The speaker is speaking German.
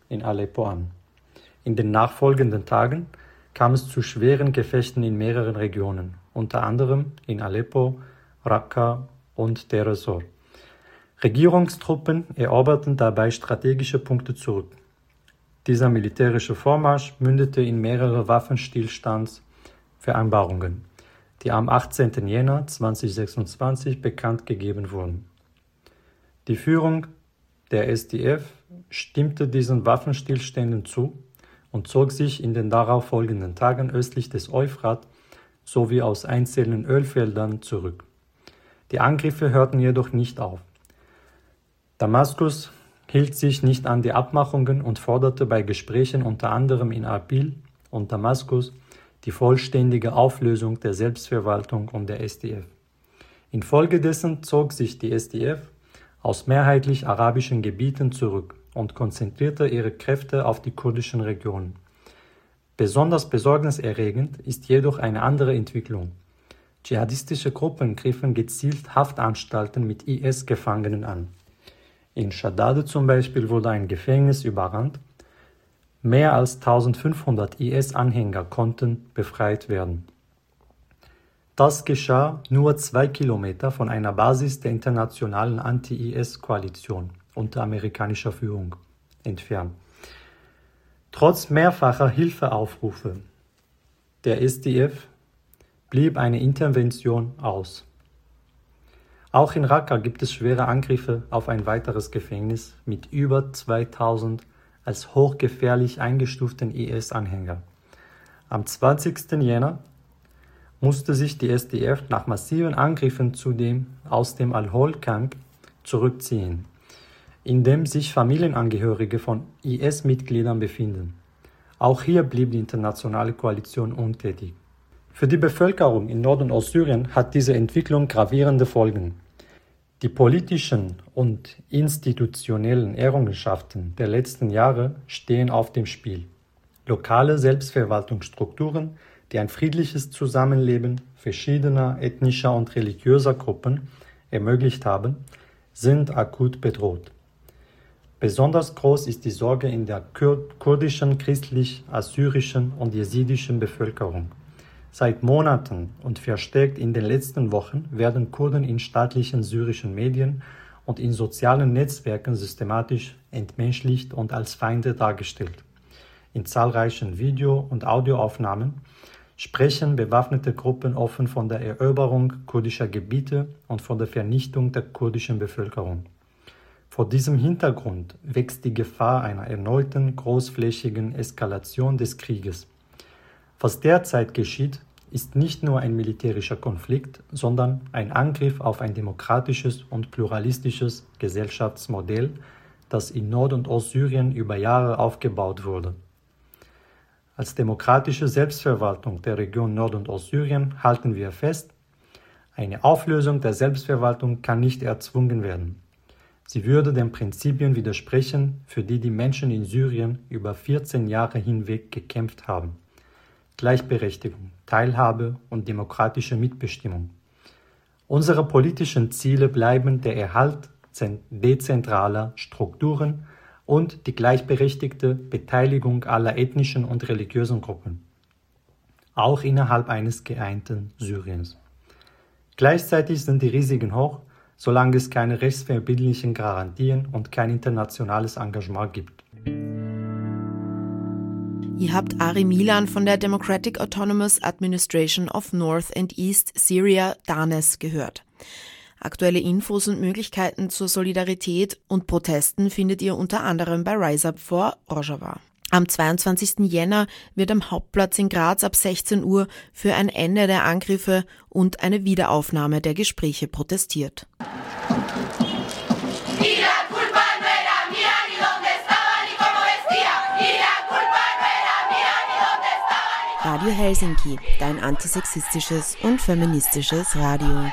in Aleppo an. In den nachfolgenden Tagen kam es zu schweren Gefechten in mehreren Regionen, unter anderem in Aleppo, Raqqa und Deir ez-Zor. Regierungstruppen eroberten dabei strategische Punkte zurück. Dieser militärische Vormarsch mündete in mehrere Waffenstillstandsvereinbarungen, die am 18. Jänner 2026 bekannt gegeben wurden. Die Führung der SDF stimmte diesen Waffenstillständen zu und zog sich in den darauffolgenden Tagen östlich des Euphrat sowie aus einzelnen Ölfeldern zurück. Die Angriffe hörten jedoch nicht auf. Damaskus hielt sich nicht an die Abmachungen und forderte bei Gesprächen unter anderem in Erbil und Damaskus die vollständige Auflösung der Selbstverwaltung und der SDF. Infolgedessen zog sich die SDF aus mehrheitlich arabischen Gebieten zurück und konzentrierte ihre Kräfte auf die kurdischen Regionen. Besonders besorgniserregend ist jedoch eine andere Entwicklung. Dschihadistische Gruppen griffen gezielt Haftanstalten mit IS-Gefangenen an. In Shaddad zum Beispiel wurde ein Gefängnis überrannt. Mehr als 1500 IS-Anhänger konnten befreit werden. Das geschah nur 2 Kilometer von einer Basis der internationalen Anti-IS-Koalition unter amerikanischer Führung entfernt. Trotz mehrfacher Hilfeaufrufe der SDF blieb eine Intervention aus. Auch in Raqqa gibt es schwere Angriffe auf ein weiteres Gefängnis mit über 2000 als hochgefährlich eingestuften IS-Anhängern. Am 20. Jänner musste sich die SDF nach massiven Angriffen aus dem Al-Hol-Camp zurückziehen, in dem sich Familienangehörige von IS-Mitgliedern befinden. Auch hier blieb die internationale Koalition untätig. Für die Bevölkerung in Nord- und Ostsyrien hat diese Entwicklung gravierende Folgen. Die politischen und institutionellen Errungenschaften der letzten Jahre stehen auf dem Spiel. Lokale Selbstverwaltungsstrukturen, die ein friedliches Zusammenleben verschiedener ethnischer und religiöser Gruppen ermöglicht haben, sind akut bedroht. Besonders groß ist die Sorge in der kurdischen, christlich-assyrischen und jesidischen Bevölkerung. Seit Monaten und verstärkt in den letzten Wochen werden Kurden in staatlichen syrischen Medien und in sozialen Netzwerken systematisch entmenschlicht und als Feinde dargestellt. In zahlreichen Video- und Audioaufnahmen sprechen bewaffnete Gruppen offen von der Eroberung kurdischer Gebiete und von der Vernichtung der kurdischen Bevölkerung. Vor diesem Hintergrund wächst die Gefahr einer erneuten großflächigen Eskalation des Krieges. Was derzeit geschieht, ist nicht nur ein militärischer Konflikt, sondern ein Angriff auf ein demokratisches und pluralistisches Gesellschaftsmodell, das in Nord- und Ostsyrien über Jahre aufgebaut wurde. Als demokratische Selbstverwaltung der Region Nord- und Ostsyrien halten wir fest, eine Auflösung der Selbstverwaltung kann nicht erzwungen werden. Sie würde den Prinzipien widersprechen, für die die Menschen in Syrien über 14 Jahre hinweg gekämpft haben. Gleichberechtigung, Teilhabe und demokratische Mitbestimmung. Unsere politischen Ziele bleiben der Erhalt dezentraler Strukturen und die gleichberechtigte Beteiligung aller ethnischen und religiösen Gruppen, auch innerhalb eines geeinten Syriens. Gleichzeitig sind die Risiken hoch, solange es keine rechtsverbindlichen Garantien und kein internationales Engagement gibt. Ihr habt Ari Milan von der Democratic Autonomous Administration of North and East Syria, DANES, gehört. Aktuelle Infos und Möglichkeiten zur Solidarität und Protesten findet ihr unter anderem bei Rise Up for Rojava. Am 22. Jänner wird am Hauptplatz in Graz ab 16 Uhr für ein Ende der Angriffe und eine Wiederaufnahme der Gespräche protestiert. Radio Helsinki, dein antisexistisches und feministisches Radio.